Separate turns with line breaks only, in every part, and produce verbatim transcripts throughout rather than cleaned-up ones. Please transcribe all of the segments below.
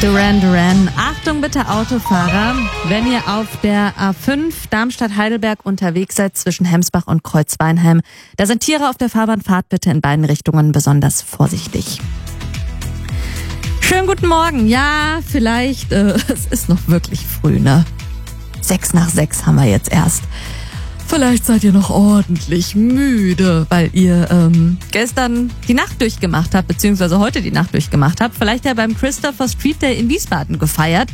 Duran Duran. Achtung bitte Autofahrer, wenn ihr auf der A fünf Darmstadt-Heidelberg unterwegs seid zwischen Hemsbach und Kreuzweinheim. Da sind Tiere auf der Fahrbahn, fahrt bitte in beiden Richtungen besonders vorsichtig. Schönen guten Morgen. Ja, vielleicht, äh, es ist noch wirklich früh, ne? Sechs nach sechs haben wir jetzt erst. Vielleicht seid ihr noch ordentlich müde, weil ihr ähm, gestern die Nacht durchgemacht habt, beziehungsweise heute die Nacht durchgemacht habt. Vielleicht ja beim Christopher Street Day in Wiesbaden gefeiert.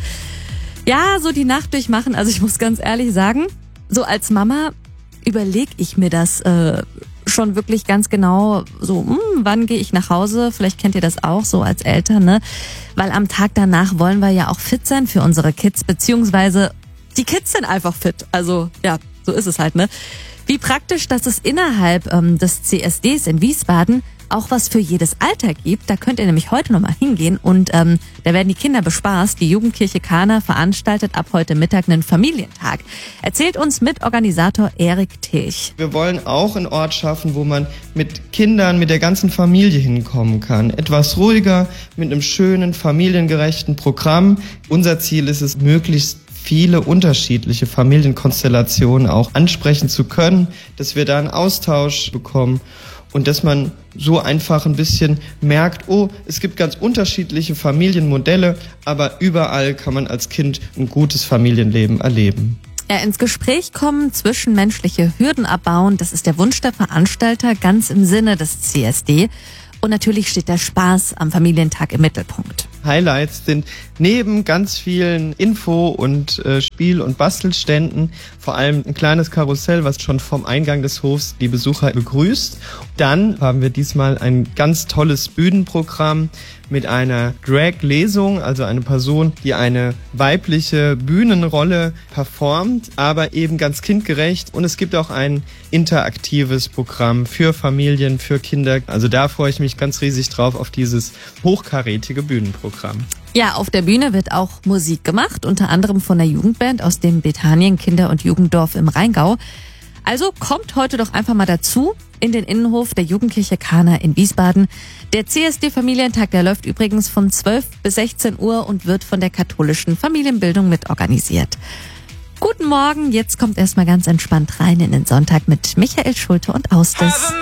Ja, so die Nacht durchmachen, also ich muss ganz ehrlich sagen, so als Mama überlege ich mir das äh, schon wirklich ganz genau, so, mh, wann gehe ich nach Hause? Vielleicht kennt ihr das auch so als Eltern, ne? Weil am Tag danach wollen wir ja auch fit sein für unsere Kids, beziehungsweise die Kids sind einfach fit. Also ja, so ist es halt, ne? Wie praktisch, dass es innerhalb ähm, des C S Ds in Wiesbaden auch was für jedes Alter gibt. Da könnt ihr nämlich heute nochmal hingehen und ähm, da werden die Kinder bespaßt. Die Jugendkirche Kana veranstaltet ab heute Mittag einen Familientag. Erzählt uns Mitorganisator Erik Tilch.
Wir wollen auch einen Ort schaffen, wo man mit Kindern, mit der ganzen Familie hinkommen kann. Etwas ruhiger, mit einem schönen, familiengerechten Programm. Unser Ziel ist es, möglichst viele unterschiedliche Familienkonstellationen auch ansprechen zu können, dass wir da einen Austausch bekommen und dass man so einfach ein bisschen merkt, oh, es gibt ganz unterschiedliche Familienmodelle, aber überall kann man als Kind ein gutes Familienleben erleben.
Ja, ins Gespräch kommen, zwischenmenschliche Hürden abbauen, das ist der Wunsch der Veranstalter, ganz im Sinne des C S D. Und natürlich steht der Spaß am Familientag im Mittelpunkt.
Highlights sind neben ganz vielen Info- und äh, Spiel- und Bastelständen vor allem ein kleines Karussell, was schon vom Eingang des Hofs die Besucher begrüßt. Dann haben wir diesmal ein ganz tolles Bühnenprogramm mit einer Drag-Lesung, also eine Person, die eine weibliche Bühnenrolle performt, aber eben ganz kindgerecht. Und es gibt auch ein interaktives Programm für Familien, für Kinder. Also da freue ich mich ganz riesig drauf auf dieses hochkarätige Bühnenprogramm.
Ja, auf der Bühne wird auch Musik gemacht, unter anderem von der Jugendband aus dem Bethanien Kinder- und Jugenddorf im Rheingau. Also kommt heute doch einfach mal dazu in den Innenhof der Jugendkirche Kana in Wiesbaden. Der C S D-Familientag, der läuft übrigens von zwölf bis sechzehn Uhr und wird von der katholischen Familienbildung mitorganisiert. Guten Morgen, jetzt kommt erstmal ganz entspannt rein in den Sonntag mit Michael Schulte und Austis.